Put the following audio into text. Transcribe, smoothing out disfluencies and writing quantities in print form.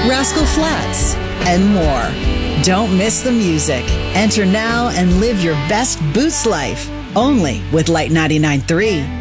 Rascal Flatts, and more. Don't miss the music. Enter now and live your best Boots life. Only with Light 99.3.